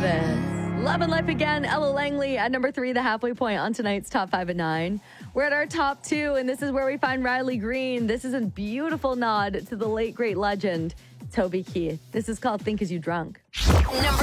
it. Love and Life Again, Ella Langley at number 3, the halfway point on tonight's Top 5 at 9. We're at our top 2, and this is where we find Riley Green. This is a beautiful nod to the late, great legend, Toby Keith. This is called Think As You Drunk. Number